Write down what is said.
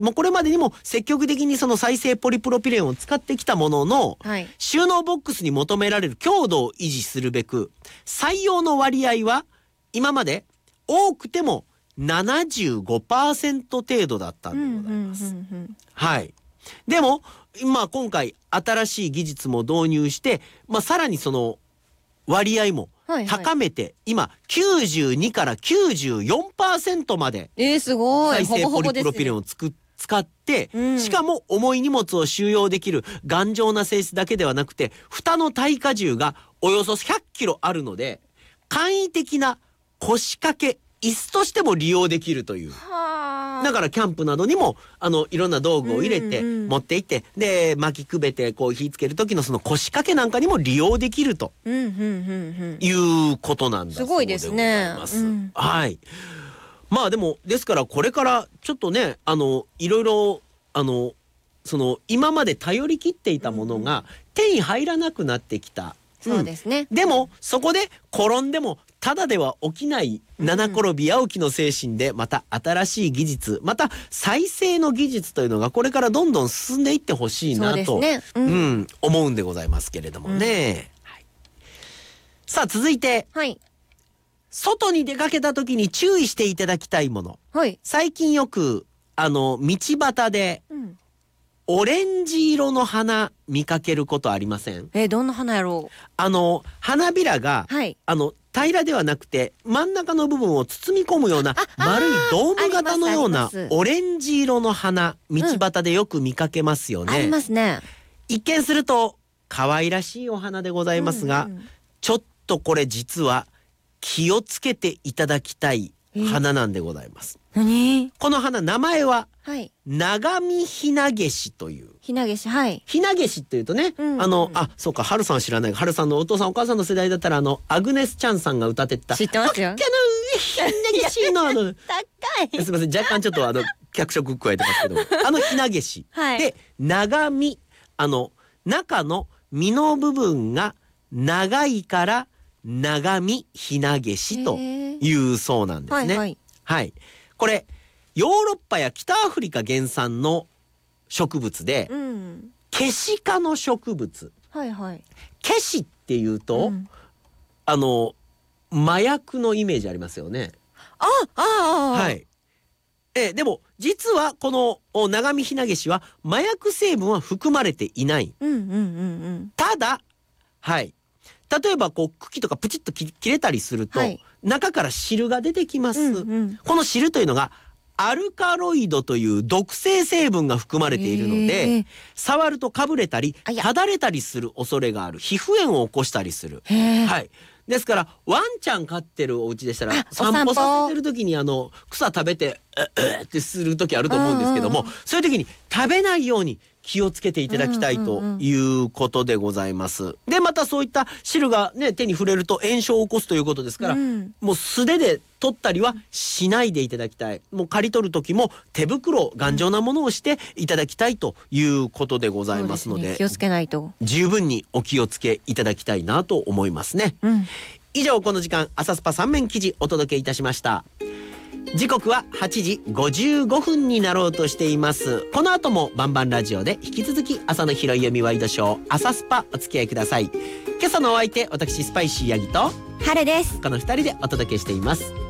もうこれまでにも積極的にその再生ポリプロピレンを使ってきたものの、 はい、 収納ボックスに求められる強度を維持するべく採用の割合は今まで多くても 75% 程度だったんでございます。はい。でも今回新しい技術も導入して、さらにその割合も高めて、今92から 94% まですごい再生ポリプロピレンを使って、しかも重い荷物を収容できる頑丈な性質だけではなくて、蓋の耐荷重がおよそ100キロあるので簡易的な腰掛け椅子としても利用できるという。だからキャンプなどにもいろんな道具を入れて持って行って、で巻きくべてこう火つける時のその腰掛けなんかにも利用できるということなんだそうでございます。すごいですね。はい。でもですからこれからちょっとねいろいろその今まで頼り切っていたものが手に入らなくなってきた。 そうですね。 でもそこで転んでもただでは起きない七転び八起きの精神で、また新しい技術、また再生の技術というのがこれからどんどん進んでいってほしいなと、思うんでございますけれどもね。はい、さあ続いて、はい、外に出かけた時に注意していただきたいもの。はい、最近よく道端で、オレンジ色の花見かけることありません？ どんな花やろう？ 花びらが、はい、平らではなくて真ん中の部分を包み込むような丸いドーム型のようなオレンジ色の花、道端でよく見かけますよね。 ありますね。 一見すると可愛らしいお花でございますが、ちょっとこれ実は気をつけていただきたい花なんでございます。 何？ この花、名前は、長見ひなげしという。 ひなげし、はい。 ひなげしっていうとね、そうか、春さんは知らない。春さんのお父さんお母さんの世代だったら、アグネス・チャンさんが歌ってた。 知ってますよ。 ひなげしの高い。 すみません、若干ちょっと脚色加えてますけど、ひなげし。はい、で、長見、中の実の部分が長いから、長見ひなげしというそうなんですね。はい。これヨーロッパや北アフリカ原産の植物で、ケシ科の植物。ケシっていうと、麻薬のイメージありますよね。はい。でも実はこの長見ひなげしは麻薬成分は含まれていない。ただ、はい。例えば茎とかプチッと切れたりすると、中から汁が出てきます。この汁というのがアルカロイドという毒性成分が含まれているので、触るとかぶれたりただれたりする恐れがある。皮膚炎を起こしたりする。はい。ですからワンちゃん飼ってるお家でしたら散歩させてる時に草食べてってする時あると思うんですけども、そういう時に食べないように気をつけていただきたいということでございます。でまたそういった汁がね手に触れると炎症を起こすということですから、もう素手で取ったりはしないでいただきたい。もう刈り取る時も手袋、頑丈なものをしていただきたいということでございますので、 気をつけないと十分にお気をつけいただきたいなと思いますね。以上この時間朝スパ3面記事お届けいたしました。時刻は8時55分になろうとしています。この後もバンバンラジオで引き続き朝の拾い読みワイドショー朝スパお付き合いください。今朝のお相手、私スパイシーヤギと春です。 この2人でお届けしています。